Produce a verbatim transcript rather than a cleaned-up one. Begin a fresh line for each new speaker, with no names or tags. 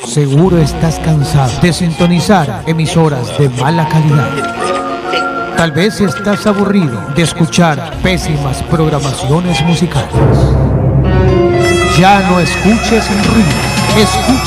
Seguro estás cansado de sintonizar emisoras de mala calidad. Tal vez estás aburrido de escuchar pésimas programaciones musicales. Ya no escuches ruido, escucha